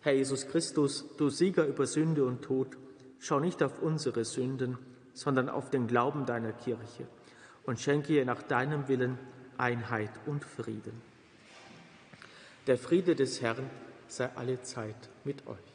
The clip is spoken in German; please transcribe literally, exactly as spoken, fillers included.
Herr Jesus Christus, du Sieger über Sünde und Tod, schau nicht auf unsere Sünden, sondern auf den Glauben deiner Kirche und schenke ihr nach deinem Willen Einheit und Frieden. Der Friede des Herrn sei alle Zeit mit euch.